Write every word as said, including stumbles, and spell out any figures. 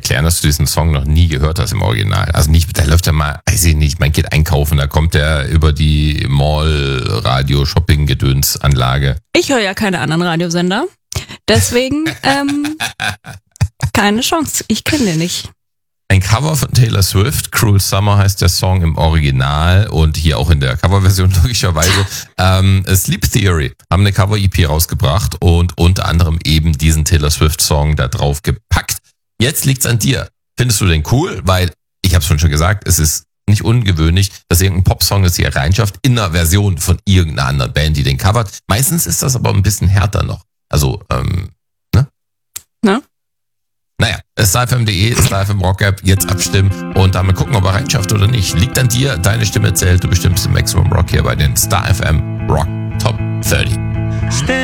erklären, dass du diesen Song noch nie gehört hast im Original. Also nicht, da läuft ja mal, weiß ich nicht, man geht einkaufen, da kommt der über die Mall-Radio-Shopping-Gedönsanlage. Ich höre ja keine anderen Radiosender. Deswegen, ähm, keine Chance. Ich kenne den nicht. Ein Cover von Taylor Swift, Cruel Summer heißt der Song im Original und hier auch in der Coverversion logischerweise. ähm, Sleep Theory haben eine Cover-E P rausgebracht und unter anderem eben diesen Taylor Swift-Song da drauf gepackt. Jetzt liegt's an dir. Findest du den cool? Weil, ich habe es schon gesagt, es ist nicht ungewöhnlich, dass irgendein Popsong es hier reinschafft in einer Version von irgendeiner anderen Band, die den covert. Meistens ist das aber ein bisschen härter noch. Also, ähm, ne? Ne? Naja, Star F M punkt de, Star F M Rock App, jetzt abstimmen und damit gucken, ob er reinschafft oder nicht. Liegt an dir, deine Stimme zählt, du bestimmst den Maximum Rock hier bei den Star F M Rock Top dreißig.